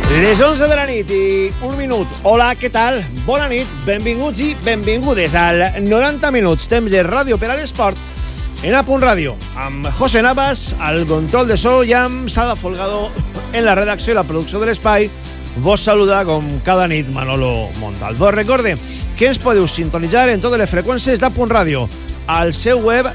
Les 11 de la nit i un minut. Hola, què tal? Bona nit, benvinguts i benvingudes al 90 minuts, temps de ràdio per a l'esport en A Punt Ràdio, amb José Navas al control de so i amb Salva Folgado en la redacció i la producció de l'espai. Vos saluda com cada nit Manolo Montalvo. Recorde que ens podeu sintonitzar en totes les freqüències d'A Punt Ràdio al seu web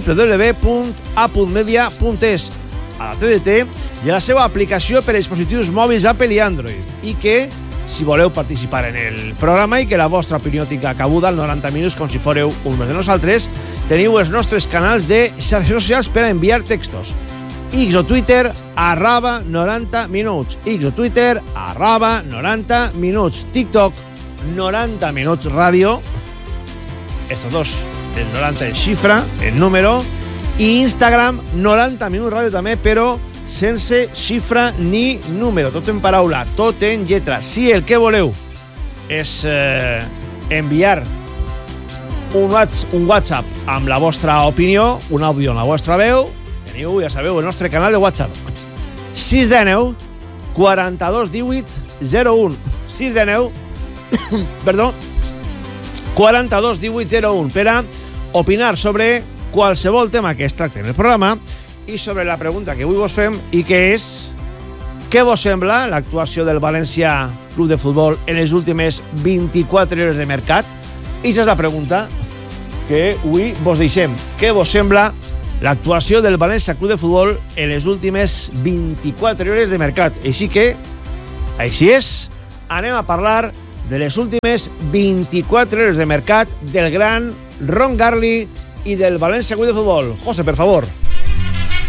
www.apuntmedia.es, a la TDT i a la seva aplicació per a dispositius mòbils Apple i Android, i que, si voleu participar en el programa i que la vostra opinió tinga cabuda al 90 minuts com si fóreu un de nosaltres, teniu els nostres canals de xarxes socials per a enviar textos. X o Twitter, @90 minuts. X o Twitter, @90 minuts. TikTok, 90 minuts ràdio. Estos dos, el 90 en xifra, el número, i Instagram, 90 minuts ràdio també, però sense xifra ni número, tot en paraula, tot en lletra. Si el que voleu és enviar un WhatsApp amb la vostra opinió, un àudio amb la vostra veu, teniu, ja sabeu, el nostre canal de WhatsApp 619 42 18 01 619 perdó 42 18 01 per a opinar sobre qualsevol tema que es tracti en el programa i sobre la pregunta que avui vos fem, i que és: què vos sembla l'actuació del València Club de Futbol en les últimes 24 hores de mercat? I aquesta és la pregunta que avui vos deixem. Què vos sembla l'actuació del València Club de Futbol en les últimes 24 hores de mercat? Així que, així és, anem a parlar de les últimes 24 hores de mercat del gran Ron Garli i del València Club de Futbol. José, per favor.